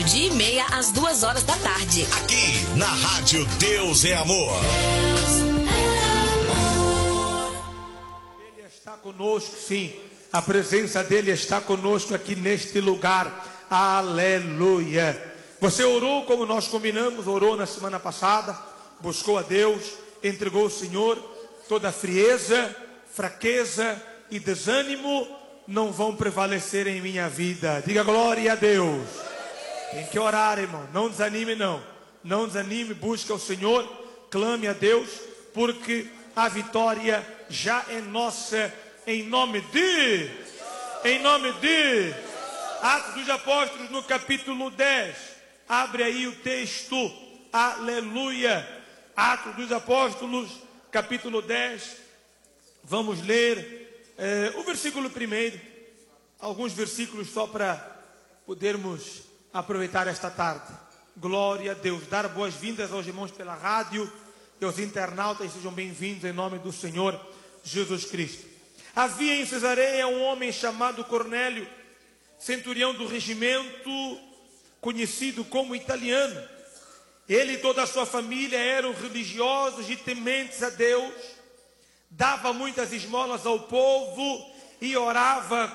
meio-dia e meia às 2 horas da tarde. Aqui na Rádio Deus é Amor. Ele está conosco, sim. A presença dele está conosco aqui neste lugar. Aleluia. Você orou como nós combinamos, orou na semana passada, buscou a Deus, entregou ao Senhor. Toda frieza, fraqueza e desânimo não vão prevalecer em minha vida. Diga glória a Deus. Tem que orar, irmão. Não desanime, não. Não desanime, busque ao Senhor, clame a Deus, porque a vitória já é nossa, em nome de Atos dos Apóstolos, no capítulo 10. Abre aí o texto, aleluia. Atos dos Apóstolos, capítulo 10. Vamos ler o versículo 1, alguns versículos só para podermos aproveitar esta tarde. Glória a Deus. Dar boas-vindas aos irmãos pela rádio e aos internautas, sejam bem-vindos em nome do Senhor Jesus Cristo. Havia em Cesareia um homem chamado Cornélio, centurião do regimento, conhecido como italiano. Ele e toda a sua família eram religiosos e tementes a Deus, dava muitas esmolas ao povo e orava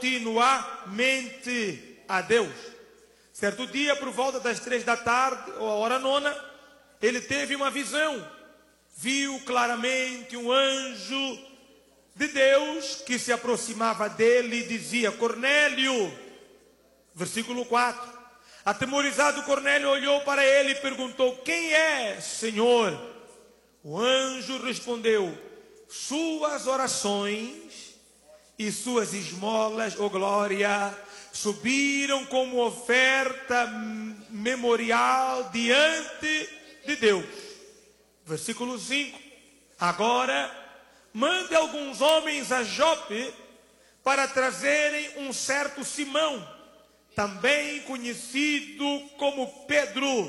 continuamente a Deus. Certo dia, por volta das 3 da tarde, ou a hora 9, ele teve uma visão. Viu claramente um anjo de Deus que se aproximava dele e dizia: Cornélio. Versículo 4. Atemorizado, Cornélio olhou para ele e perguntou: quem é, Senhor? O anjo respondeu: suas orações e suas esmolas, ó glória, subiram como oferta memorial diante de Deus. Versículo 5. Agora mande alguns homens a Jope para trazerem um certo Simão, também conhecido como Pedro.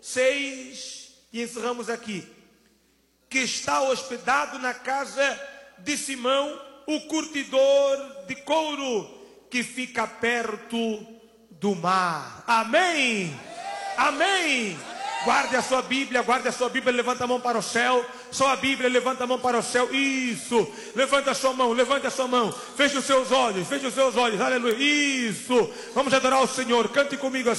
6. E encerramos aqui. Que está hospedado na casa de Simão, o curtidor de couro, que fica perto do mar. Amém? Amém? Guarde a sua Bíblia, levanta a mão para o céu. Só a Bíblia, levanta a mão para o céu. Isso, levanta a sua mão, feche os seus olhos, aleluia. Isso, vamos adorar o Senhor, cante comigo assim.